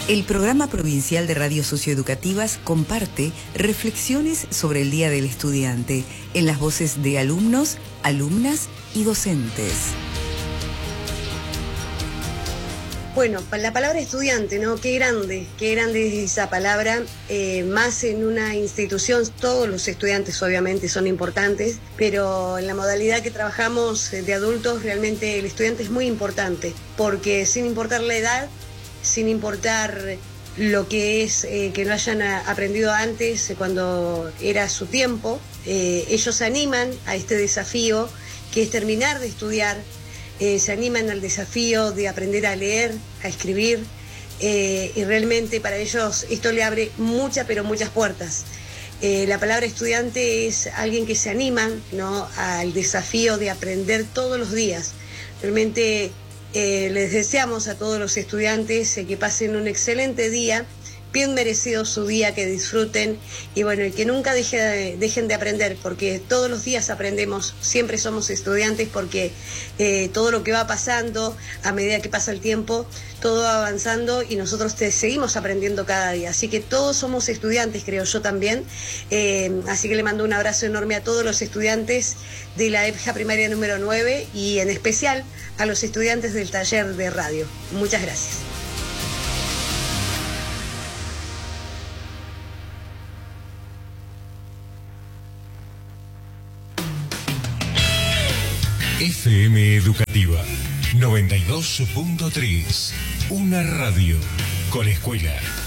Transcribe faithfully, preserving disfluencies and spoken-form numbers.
El Programa Provincial de Radios Socioeducativas comparte reflexiones sobre el Día del Estudiante en las voces de alumnos, alumnas y docentes. Bueno, la palabra estudiante, ¿no? Qué grande, qué grande es esa palabra, eh, más en una institución, todos los estudiantes obviamente son importantes, pero en la modalidad que trabajamos de adultos realmente el estudiante es muy importante, porque sin importar la edad, sin importar lo que es eh, que no hayan aprendido antes, eh, cuando era su tiempo, eh, ellos se animan a este desafío que es terminar de estudiar. Eh, se animan al desafío de aprender a leer, a escribir, eh, y realmente para ellos esto le abre muchas, pero muchas puertas. Eh, la palabra estudiante es alguien que se anima, ¿no?, al desafío de aprender todos los días. Realmente eh, les deseamos a todos los estudiantes eh, que pasen un excelente día, bien merecido su día, que disfruten y bueno, y que nunca deje de, dejen de aprender, porque todos los días aprendemos, siempre somos estudiantes, porque eh, todo lo que va pasando a medida que pasa el tiempo, todo va avanzando y nosotros te seguimos aprendiendo cada día, así que todos somos estudiantes, creo yo también, eh, así que le mando un abrazo enorme a todos los estudiantes de la EPJA primaria número nueve y en especial a los estudiantes del taller de radio. Muchas gracias. F M Educativa noventa y dos punto tres, una radio con escuela.